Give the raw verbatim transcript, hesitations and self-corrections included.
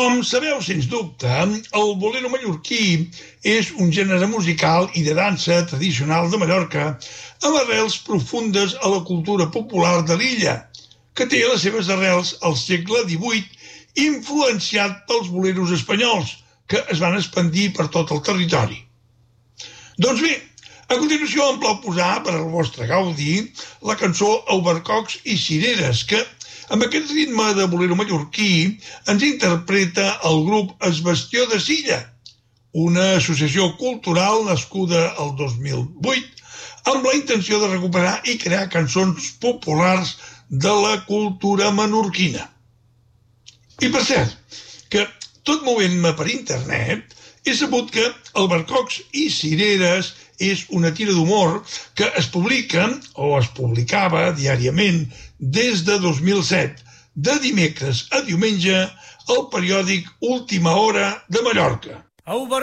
Com sabeu, sens dubte, el bolero mallorquí és un gènere musical i de dansa tradicional de Mallorca amb arrels profundes a la cultura popular de l'illa, que té les seves arrels al segle divuit, influenciat pels boleros espanyols, que es van expandir per tot el territori. Doncs bé, a continuació em plau posar per al vostre gaudi la cançó Albercocs i cireres, que amb aquest ritme de bolero mallorquí ens interpreta el grup Es Bastió de Silla, una associació cultural nascuda el dos mil vuit amb la intenció de recuperar i crear cançons populars de la cultura menorquina. I per cert, que tot movent-me per internet, he sabut que Albercocs i cireres és una tira d'humor que es publica o es publicava diàriament des de dos mil set, de dimecres a diumenge, al periòdic Última Hora de Mallorca.